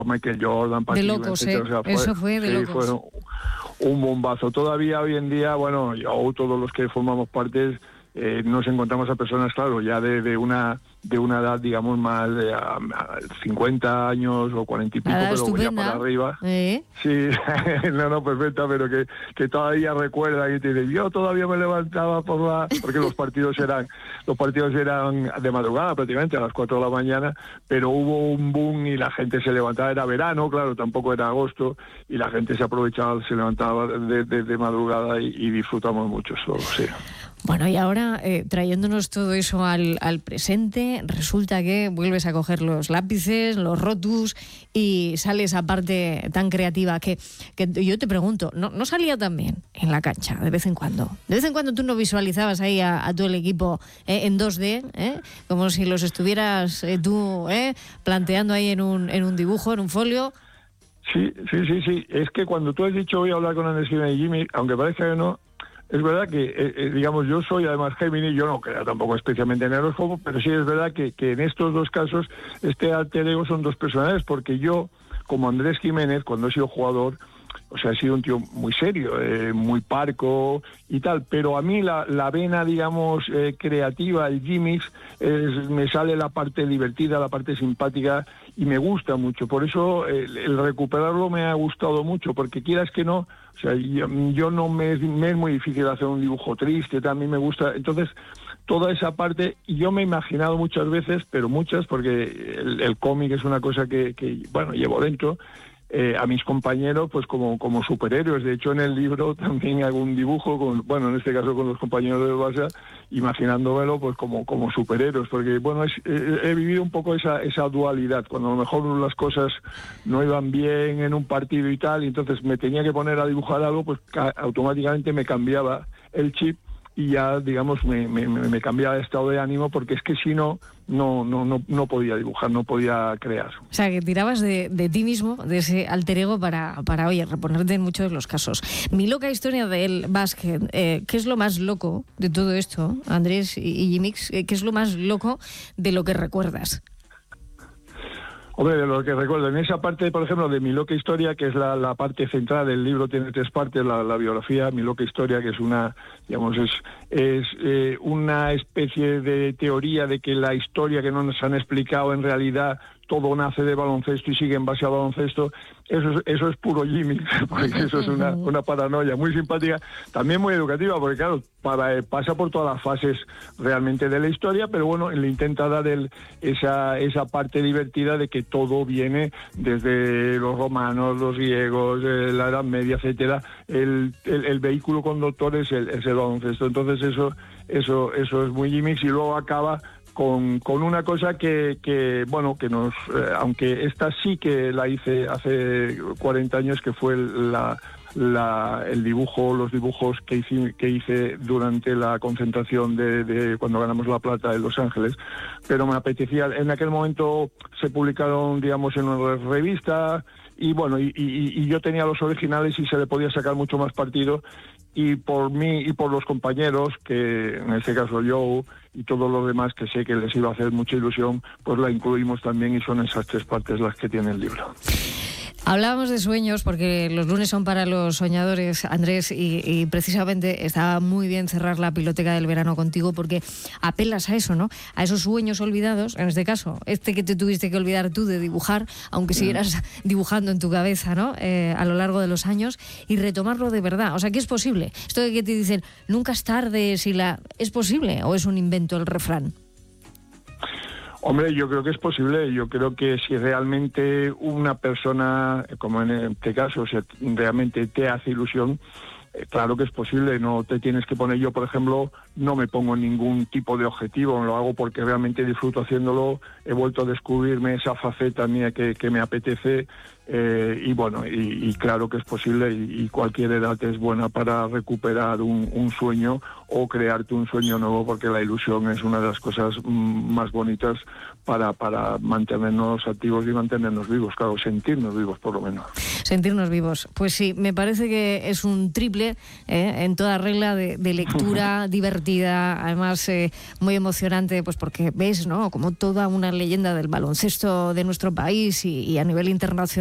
Michael Jordan, de locos, etcétera. O sea, eso fue de locos. Fue un bombazo. Todavía hoy en día, bueno, yo, todos los que formamos parte, nos encontramos a personas, claro, ya de una edad, digamos, más de 50 años o 40 y pico, pero estupenda. ya para arriba. Sí, no, perfecta, pero que todavía recuerda y te dice, yo todavía me levantaba porque los partidos eran de madrugada prácticamente, a las 4 de la mañana, pero hubo un boom y la gente se levantaba, era verano, claro, tampoco era agosto, y la gente se aprovechaba, se levantaba de madrugada y disfrutamos mucho solo, sí. Bueno, y ahora, trayéndonos todo eso al presente, resulta que vuelves a coger los lápices, los rotus, y sale esa parte tan creativa que yo te pregunto, ¿no salía también en la cancha de vez en cuando? De vez en cuando tú no visualizabas ahí a todo el equipo en 2D, como si los estuvieras tú planteando ahí en un dibujo, en un folio. Sí. Es que cuando tú has dicho voy a hablar con Andrés Giménez y Jimmy, aunque parezca que no, es verdad que, digamos, yo soy además Géminis, yo no creo tampoco especialmente en el horóscopo, pero sí es verdad que en estos dos casos este alter ego son dos personalidades, porque yo, como Andrés Giménez, cuando he sido jugador, o sea, he sido un tío muy serio, muy parco y tal, pero a mí la vena, digamos, creativa, el gimmicks, me sale la parte divertida, la parte simpática, y me gusta mucho. Por eso el recuperarlo me ha gustado mucho, porque quieras que no, o sea, yo no me es muy difícil hacer un dibujo triste, también me gusta. Entonces, toda esa parte, y yo me he imaginado muchas veces, pero muchas, porque el cómic es una cosa que bueno, llevo dentro, a mis compañeros pues como superhéroes. De hecho, en el libro también hago un dibujo en este caso con los compañeros del Barça, imaginándomelo pues como superhéroes, porque bueno, he vivido un poco esa dualidad, cuando a lo mejor las cosas no iban bien en un partido y tal, y entonces me tenía que poner a dibujar algo, pues automáticamente me cambiaba el chip y ya, digamos, me cambiaba de estado de ánimo, porque es que si no podía dibujar, no podía crear. O sea, que tirabas de ti mismo, de ese alter ego para oye, reponerte en muchos de los casos. Mi loca historia del básquet, ¿qué es lo más loco de todo esto, Andrés y Jimix? ¿Qué es lo más loco de lo que recuerdas? Hombre, de lo que recuerdo, en esa parte, por ejemplo, de Mi loca historia, que es la parte central del libro, tiene 3 partes, la biografía, Mi loca historia, que es una, digamos, es una especie de teoría de que la historia que no nos han explicado en realidad todo nace de baloncesto y sigue en base al baloncesto. Eso es puro gimmick, porque eso es una paranoia muy simpática, también muy educativa, porque claro, pasa por todas las fases realmente de la historia, pero bueno, le intenta dar esa parte divertida de que todo viene desde los romanos, los griegos, la Edad Media, etcétera. El vehículo conductor es el baloncesto. Entonces eso es muy gimmick, y luego acaba con una cosa que nos, aunque esta sí que la hice hace 40 años, que fue el dibujo, los dibujos que hice durante la concentración de cuando ganamos la plata en Los Ángeles, pero me apetecía. En aquel momento se publicaron, digamos, en una revista, y bueno, y yo tenía los originales y se le podía sacar mucho más partido, y por mí y por los compañeros, que en este caso yo y todos los demás, que sé que les iba a hacer mucha ilusión, pues la incluimos también, y son esas 3 partes las que tiene el libro. Hablábamos de sueños, porque los lunes son para los soñadores, Andrés, y precisamente estaba muy bien cerrar la piloteca del verano contigo, porque apelas a eso, ¿no? A esos sueños olvidados, en este caso, que te tuviste que olvidar tú de dibujar, aunque siguieras dibujando en tu cabeza, ¿no? A lo largo de los años, y retomarlo de verdad. O sea, que es posible. Esto de que te dicen, nunca es tarde, ¿es posible o es un invento el refrán? Hombre, yo creo que es posible. Yo creo que si realmente una persona, como en este caso, realmente te hace ilusión, claro que es posible. No te tienes que poner. Yo, por ejemplo, no me pongo ningún tipo de objetivo, lo hago porque realmente disfruto haciéndolo. He vuelto a descubrirme esa faceta mía que me apetece, Y bueno, y claro que es posible, y cualquier edad es buena para recuperar un sueño o crearte un sueño nuevo, porque la ilusión es una de las cosas más bonitas para mantenernos activos y mantenernos vivos, claro, sentirnos vivos por lo menos. Sentirnos vivos, pues sí, me parece que es un triple en toda regla de lectura divertida, además muy emocionante, pues porque ves, ¿no?, como toda una leyenda del baloncesto de nuestro país y a nivel internacional